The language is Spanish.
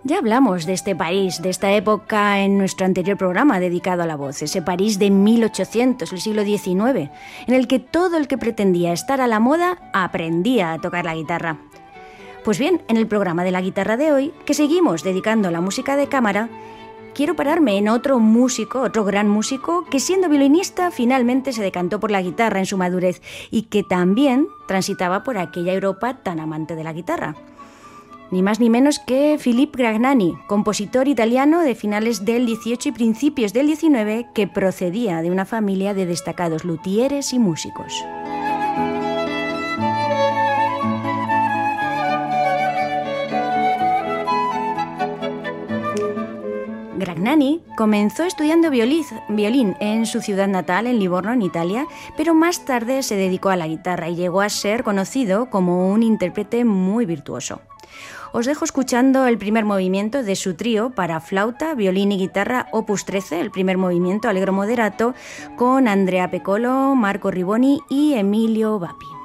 Ya hablamos de este París, de esta época en nuestro anterior programa dedicado a la voz, ese París de 1800, el siglo XIX, en el que todo el que pretendía estar a la moda aprendía a tocar la guitarra. Pues bien, en el programa de la guitarra de hoy, que seguimos dedicando a la música de cámara, quiero pararme en otro músico, otro gran músico, que siendo violinista finalmente se decantó por la guitarra en su madurez y que también transitaba por aquella Europa tan amante de la guitarra. Ni más ni menos que Philippe Gragnani, compositor italiano de finales del XVIII y principios del XIX, que procedía de una familia de destacados luthieres y músicos. Gragnani comenzó estudiando violín en su ciudad natal, en Livorno, en Italia, pero más tarde se dedicó a la guitarra y llegó a ser conocido como un intérprete muy virtuoso. Os dejo escuchando el primer movimiento de su trío para flauta, violín y guitarra Opus 13, el primer movimiento Allegro moderato, con Andrea Peccolo, Marco Riboni y Emilio Vapi.